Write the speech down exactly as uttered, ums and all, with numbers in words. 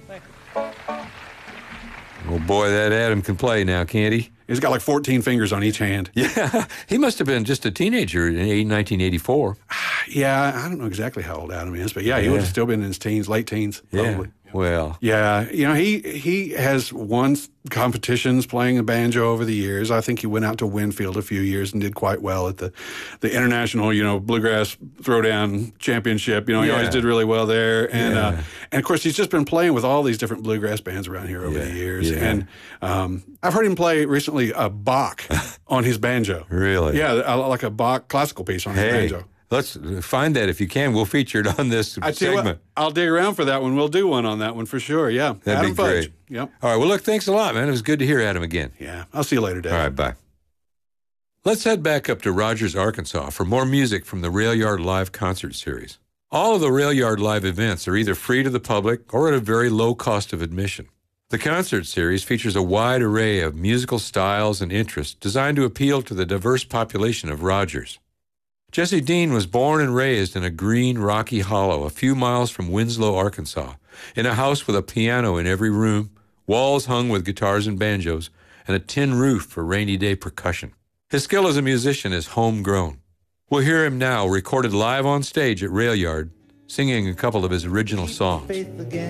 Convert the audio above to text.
Oh, boy, that Adam can play now, can't he? He's got like fourteen fingers on each hand. Yeah, he must have been just a teenager in nineteen eighty-four. Yeah, I don't know exactly how old Adam is, but yeah, he yeah. would have still been in his teens, late teens, probably. Yeah. Well, yeah, you know, he he has won competitions playing the banjo over the years. I think he went out to Winfield a few years and did quite well at the the international, you know, bluegrass throwdown championship. You know, he yeah. always did really well there, and yeah. uh, and of course he's just been playing with all these different bluegrass bands around here over yeah. the years. Yeah. And um, I've heard him play recently a Bach on his banjo. Really? Yeah, like a Bach classical piece on his hey. banjo. Let's find that if you can. We'll feature it on this I segment. What, I'll dig around for that one. We'll do one on that one for sure. Yeah. That'd Adam be Fudge. great. Yep. All right. Well, look, thanks a lot, man. It was good to hear Adam again. Yeah. I'll see you later, Dave. All right. Bye. Let's head back up to Rogers, Arkansas for more music from the Rail Yard Live concert series. All of the Rail Yard Live events are either free to the public or at a very low cost of admission. The concert series features a wide array of musical styles and interests designed to appeal to the diverse population of Rogers. Jesse Dean was born and raised in a green, rocky hollow a few miles from Winslow, Arkansas, in a house with a piano in every room, walls hung with guitars and banjos, and a tin roof for rainy day percussion. His skill as a musician is homegrown. We'll hear him now, recorded live on stage at Rail Yard, singing a couple of his original songs.